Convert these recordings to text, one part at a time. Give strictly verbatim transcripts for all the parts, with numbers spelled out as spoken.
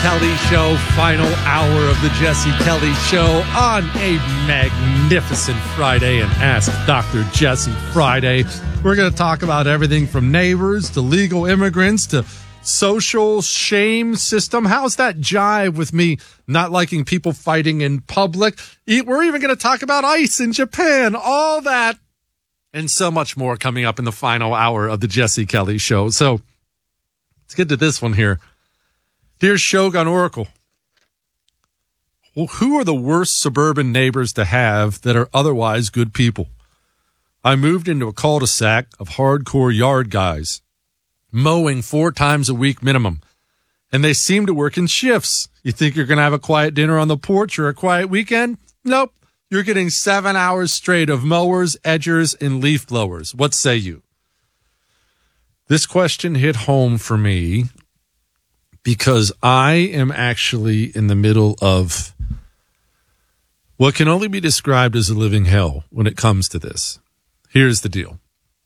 Kelly Show, final hour of the Jesse Kelly Show on a magnificent Friday and Ask Doctor Jesse Friday. We're going to talk about everything from neighbors to legal immigrants to social shame system. How's that jive with me not liking people fighting in public? We're even going to talk about ICE in Japan, all that and so much more coming up in the final hour of the Jesse Kelly Show. So let's get to this one here. Dear Shogun Oracle, well, who are the worst suburban neighbors to have that are otherwise good people? I moved into a cul-de-sac of hardcore yard guys, mowing four times a week minimum, and they seem to work in shifts. You think you're going to have a quiet dinner on the porch or a quiet weekend? Nope. You're getting seven hours straight of mowers, edgers, and leaf blowers. What say you? This question hit home for me because I am actually in the middle of what can only be described as a living hell when it comes to this. Here's the deal.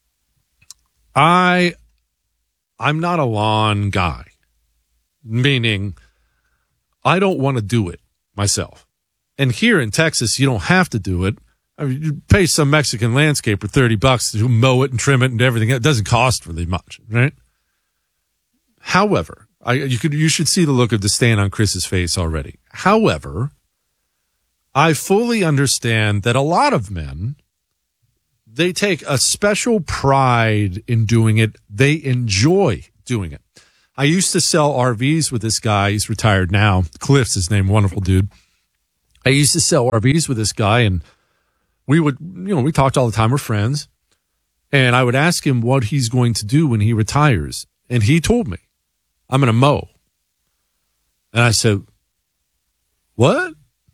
I, I'm not a lawn guy, meaning I don't want to do it myself. And here in Texas, you don't have to do it. I mean, you pay some Mexican landscaper thirty bucks to mow it and trim it and everything. It doesn't cost really much, right? However, I, you could, you should see the look of disdain on Chris's face already. However, I fully understand that a lot of men, they take a special pride in doing it. They enjoy doing it. I used to sell R Vs with this guy. He's retired now. Cliff's his name. Wonderful dude. I used to sell R Vs with this guy, and we would, you know, we talked all the time. We're friends. And I would ask him what he's going to do when he retires. And he told me, I'm going to mow. And I said, what?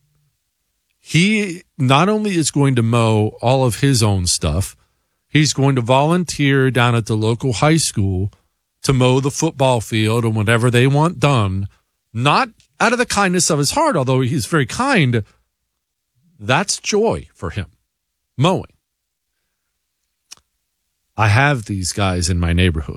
He not only is going to mow all of his own stuff, he's going to volunteer down at the local high school to mow the football field and whatever they want done, not out of the kindness of his heart, although he's very kind. That's joy for him, mowing. I have these guys in my neighborhood.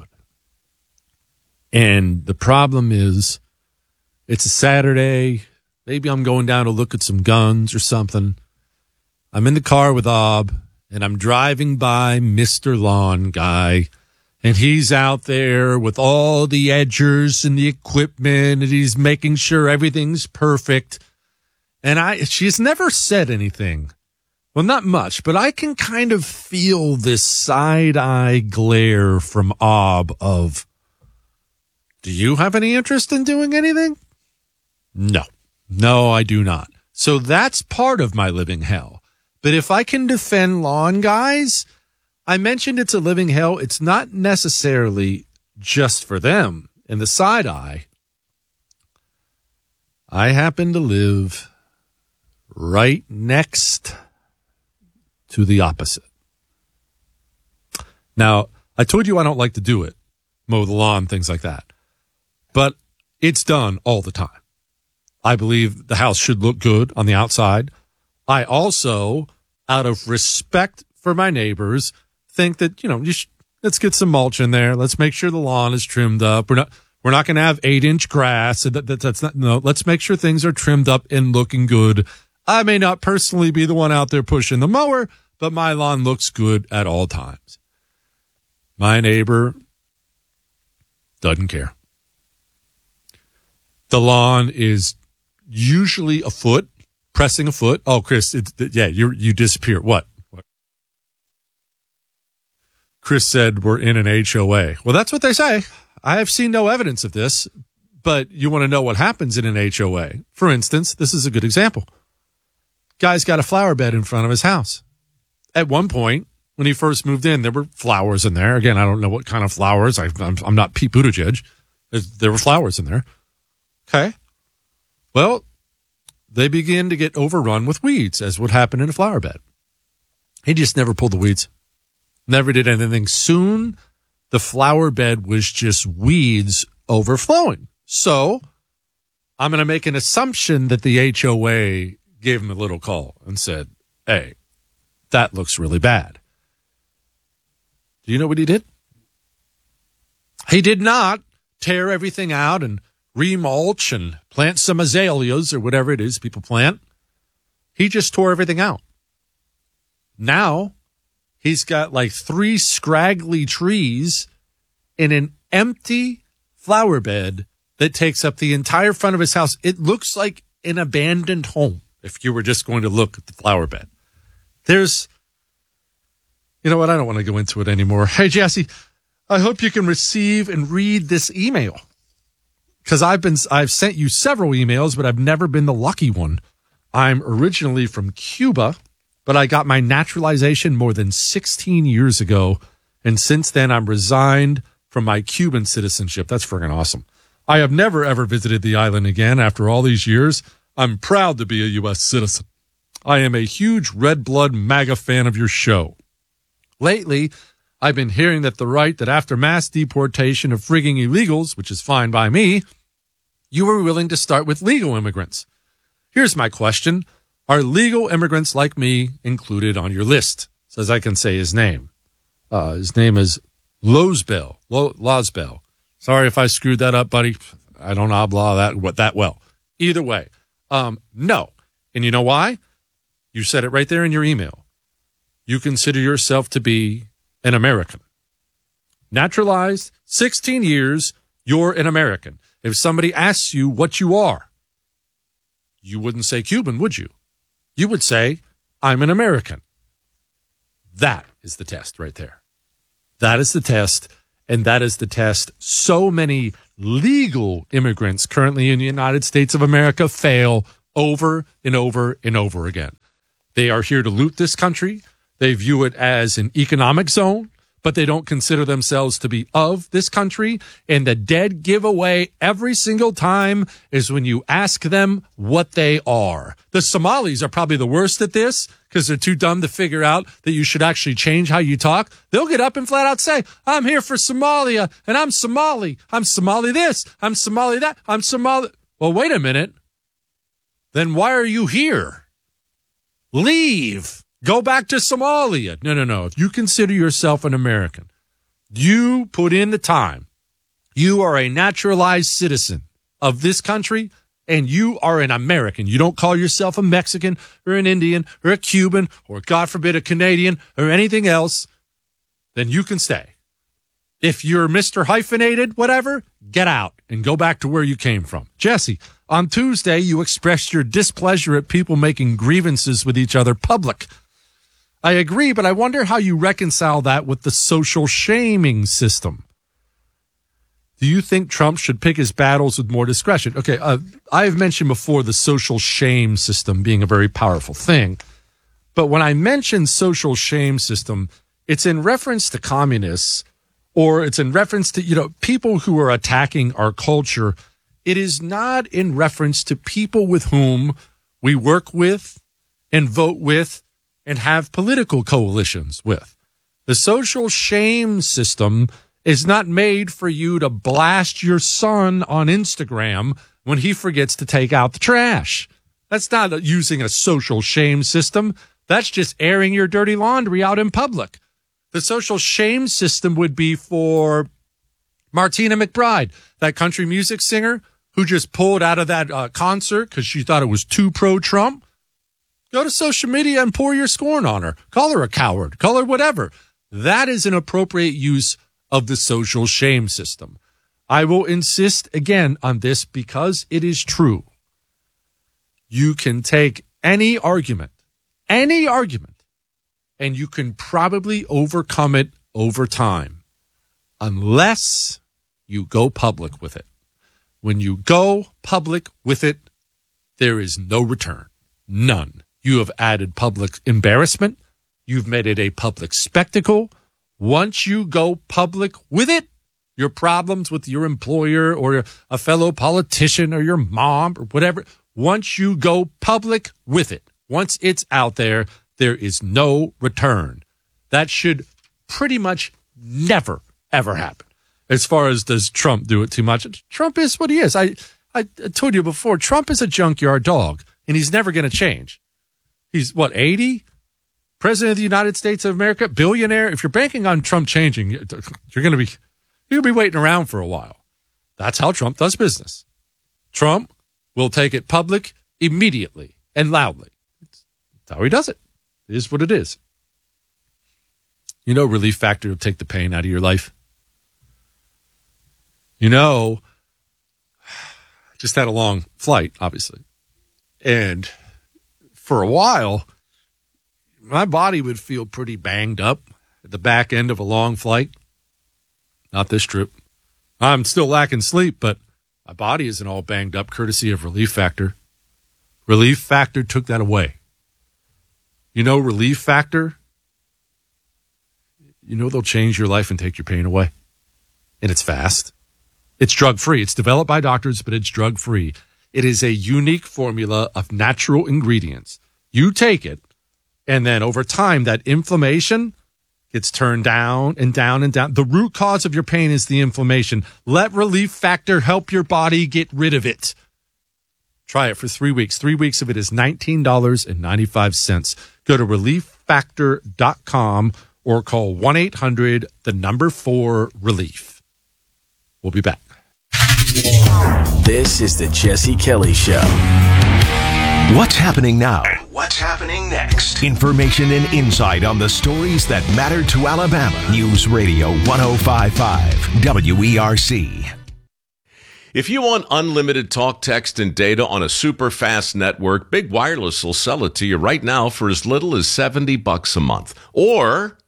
And the problem is, it's a Saturday. Maybe I'm going down to look at some guns or something. I'm in the car with Ob, and I'm driving by Mister Lawn Guy, and he's out there with all the edgers and the equipment, and he's making sure everything's perfect. And I, she's never said anything. Well, not much, but I can kind of feel this side-eye glare from Ob of, do you have any interest in doing anything? No. No, I do not. So that's part of my living hell. But if I can defend lawn guys, I mentioned it's a living hell. It's not necessarily just for them in the side eye. I happen to live right next to the opposite. Now, I told you I don't like to do it, mow the lawn, things like that. But it's done all the time. I believe the house should look good on the outside. I also, out of respect for my neighbors, think that, you know, you should, let's get some mulch in there. Let's make sure the lawn is trimmed up. We're not, we're not going to have eight inch grass. That, that, that's not, no, let's make sure things are trimmed up and looking good. I may not personally be the one out there pushing the mower, but my lawn looks good at all times. My neighbor doesn't care. The lawn is usually a foot, pressing a foot. Oh, Chris, it, yeah, you you disappear. What? what? Chris said we're in an H O A. Well, that's what they say. I have seen no evidence of this, but you want to know what happens in an H O A. For instance, this is a good example. Guy's got a flower bed in front of his house. At one point, when he first moved in, there were flowers in there. Again, I don't know what kind of flowers. I, I'm, I'm not Pete Buttigieg. There were flowers in there. Okay. Well, they begin to get overrun with weeds, as would happen in a flower bed. He just never pulled the weeds. Never did anything. Soon, the flower bed was just weeds overflowing. So, I'm going to make an assumption that the H O A gave him a little call and said, hey, that looks really bad. Do you know what he did? He did not tear everything out and remulch and plant some azaleas or whatever it is people plant. He just tore everything out. Now he's got like three scraggly trees in an empty flower bed that takes up the entire front of his house. It looks like an abandoned home if you were just going to look at the flower bed. There's, you know what? I don't want to go into it anymore. Hey, Jesse, I hope you can receive and read this email because I've been, I've sent you several emails, but I've never been the lucky one. I'm originally from Cuba, but I got my naturalization more than sixteen years ago. And since then, I'm resigned from my Cuban citizenship. That's freaking awesome. I have never, ever visited the island again after all these years. I'm proud to be a U S citizen. I am a huge red blood MAGA fan of your show. Lately, I've been hearing that the right that after mass deportation of frigging illegals, which is fine by me, you were willing to start with legal immigrants. Here's my question. Are legal immigrants like me included on your list? Says I can say his name. Uh, his name is Losbell. Lo- Losbell. Sorry if I screwed that up, buddy. I don't habla that, what, that well. Either way, um, no. And you know why? You said it right there in your email. You consider yourself to be an American. Naturalized, sixteen years, you're an American. If somebody asks you what you are, you wouldn't say Cuban, would you? You would say, I'm an American. That is the test right there. That is the test, and that is the test so many legal immigrants currently in the United States of America fail over and over and over again. They are here to loot this country. They view it as an economic zone, but they don't consider themselves to be of this country. And the dead giveaway every single time is when you ask them what they are. The Somalis are probably the worst at this because they're too dumb to figure out that you should actually change how you talk. They'll get up and flat out say, I'm here for Somalia, and I'm Somali. I'm Somali this. I'm Somali that. I'm Somali. Well, wait a minute. Then why are you here? Leave. Go back to Somalia. No, no, no. If you consider yourself an American, you put in the time. You are a naturalized citizen of this country, and you are an American. You don't call yourself a Mexican or an Indian or a Cuban or, God forbid, a Canadian or anything else, then you can stay. If you're Mister Hyphenated, whatever, get out and go back to where you came from. Jesse, on Tuesday, you expressed your displeasure at people making grievances with each other public. I agree, but I wonder how you reconcile that with the social shaming system. Do you think Trump should pick his battles with more discretion? Okay, uh, I have mentioned before the social shame system being a very powerful thing. But when I mention social shame system, it's in reference to communists, or it's in reference to, you know, people who are attacking our culture. It is not in reference to people with whom we work with and vote with and have political coalitions with. The social shame system is not made for you to blast your son on Instagram when he forgets to take out the trash. That's not using a social shame system. That's just airing your dirty laundry out in public. The social shame system would be for Martina McBride, that country music singer who just pulled out of that uh, concert because she thought it was too pro-Trump. Go to social media and pour your scorn on her. Call her a coward. Call her whatever. That is an appropriate use of the social shame system. I will insist again on this because it is true. You can take any argument, any argument, and you can probably overcome it over time unless you go public with it. When you go public with it, there is no return. None. You have added public embarrassment. You've made it a public spectacle. Once you go public with it, your problems with your employer or a fellow politician or your mom or whatever, once you go public with it, once it's out there, there is no return. That should pretty much never, ever happen. As far as does Trump do it too much? Trump is what he is. I, I told you before, Trump is a junkyard dog, and he's never going to change. He's, what, eighty? President of the United States of America, billionaire. If you're banking on Trump changing, you're going to be you're going to be waiting around for a while. That's how Trump does business. Trump will take it public immediately and loudly. That's how he does it. It is what it is. You know, Relief Factor will take the pain out of your life. You know, just had a long flight, obviously. And for a while, my body would feel pretty banged up at the back end of a long flight. Not this trip. I'm still lacking sleep, but my body isn't all banged up, courtesy of Relief Factor. Relief Factor took that away. You know, Relief Factor, you know they'll change your life and take your pain away. And it's fast. It's drug-free. It's developed by doctors, but it's drug-free. It is a unique formula of natural ingredients. You take it, and then over time, that inflammation gets turned down and down and down. The root cause of your pain is the inflammation. Let Relief Factor help your body get rid of it. Try it for three weeks. Three weeks of it is nineteen dollars and ninety-five cents. Go to relief factor dot com or call one eight hundred, the number four, relief. We'll be back. This is the Jesse Kelly Show. What's happening now? And what's happening next? Information and insight on the stories that matter to Alabama. News Radio one oh five point five W E R C. If you want unlimited talk, text, and data on a super fast network, Big Wireless will sell it to you right now for as little as seventy bucks a month. Or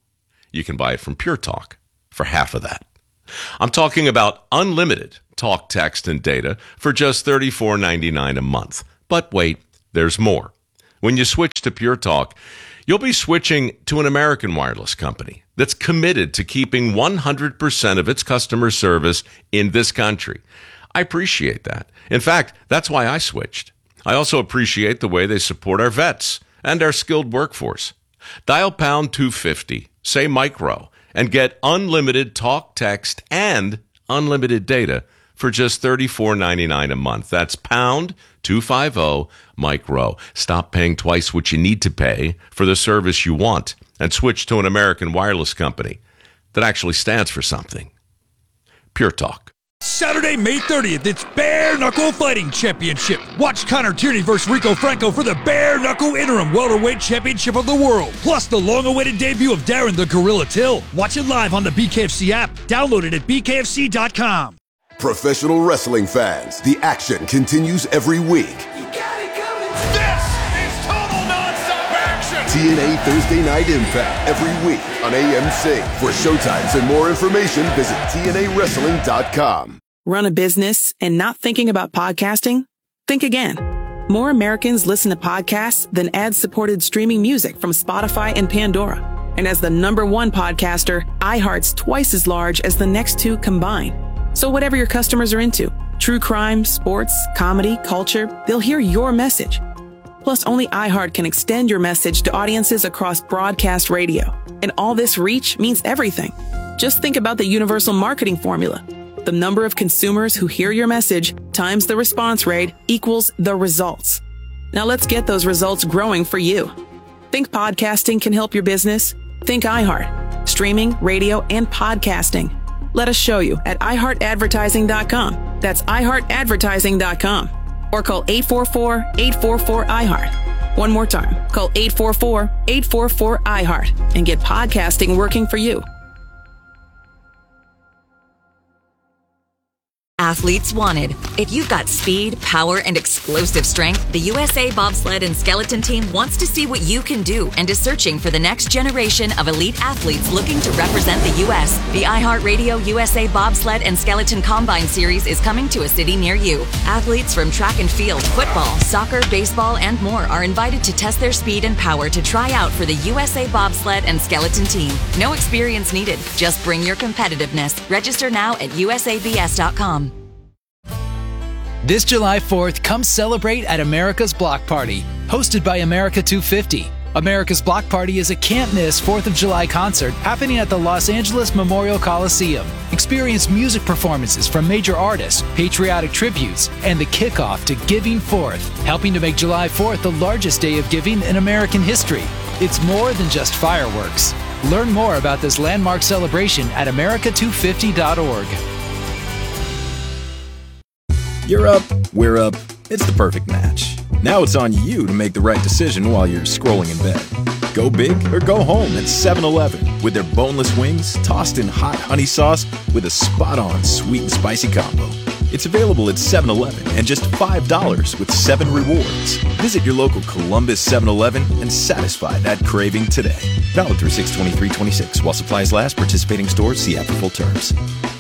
you can buy it from Pure Talk for half of that. I'm talking about unlimited talk, text, and data for just thirty-four ninety-nine a month. But wait, there's more. When you switch to Pure Talk, you'll be switching to an American wireless company that's committed to keeping one hundred percent of its customer service in this country. I appreciate that. In fact, that's why I switched. I also appreciate the way they support our vets and our skilled workforce. Dial pound two fifty, say micro, and get unlimited talk, text, and unlimited data for just thirty-four ninety-nine a month. That's pound two fifty, micro. Stop paying twice what you need to pay for the service you want and switch to an American wireless company that actually stands for something. Pure Talk. Saturday, May thirtieth, it's Bare Knuckle Fighting Championship. Watch Connor Tierney versus Rico Franco for the Bare Knuckle Interim Welterweight Championship of the World. Plus the long-awaited debut of Darren the Gorilla Till. Watch it live on the B K F C app. Download it at B K F C dot com. Professional wrestling fans, the action continues every week. You got it coming. This is total nonstop action. T N A Thursday Night Impact every week on A M C. For showtimes and more information, visit T N A wrestling dot com. Run a business and not thinking about podcasting? Think again. More Americans listen to podcasts than ad-supported streaming music from Spotify and Pandora. And as the number one podcaster, iHeart's twice as large as the next two combined. So whatever your customers are into, true crime, sports, comedy, culture, they'll hear your message. Plus, only iHeart can extend your message to audiences across broadcast radio. And all this reach means everything. Just think about the universal marketing formula. The number of consumers who hear your message times the response rate equals the results. Now let's get those results growing for you. Think podcasting can help your business? Think iHeart. Streaming, radio, and podcasting. Let us show you at i heart advertising dot com. That's i heart advertising dot com. Or call eight four four, eight four four, I heart. One more time. Call eight four four, eight four four, I heart and get podcasting working for you. Athletes wanted. If you've got speed, power, and explosive strength, the U S A Bobsled and Skeleton Team wants to see what you can do and is searching for the next generation of elite athletes looking to represent the U S. The iHeartRadio U S A Bobsled and Skeleton Combine Series is coming to a city near you. Athletes from track and field, football, soccer, baseball, and more are invited to test their speed and power to try out for the U S A Bobsled and Skeleton Team. No experience needed. Just bring your competitiveness. Register now at U S A B S dot com. This July fourth, come celebrate at America's Block Party, hosted by America two fifty. America's Block Party is a can't-miss fourth of July concert happening at the Los Angeles Memorial Coliseum. Experience music performances from major artists, patriotic tributes, and the kickoff to Giving Fourth, helping to make July fourth the largest day of giving in American history. It's more than just fireworks. Learn more about this landmark celebration at America two fifty dot org. You're up, we're up. It's the perfect match. Now it's on you to make the right decision while you're scrolling in bed. Go big or go home at seven eleven with their boneless wings tossed in hot honey sauce with a spot-on sweet and spicy combo. It's available at seven eleven and just five dollars with seven rewards. Visit your local Columbus seven eleven and satisfy that craving today. Valid through six twenty-three twenty-six. While supplies last, participating stores see app for full terms.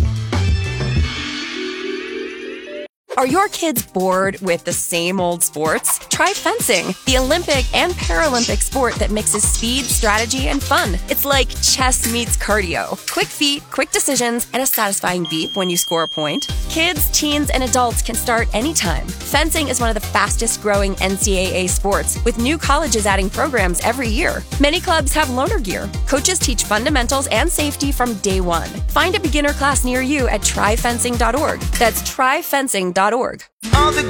Are your kids bored with the same old sports? Try fencing, the Olympic and Paralympic sport that mixes speed, strategy, and fun. It's like chess meets cardio. Quick feet, quick decisions, and a satisfying beep when you score a point. Kids, teens, and adults can start anytime. Fencing is one of the fastest growing N C double A sports, with new colleges adding programs every year. Many clubs have loaner gear. Coaches teach fundamentals and safety from day one. Find a beginner class near you at try fencing dot org. That's try fencing dot org. All the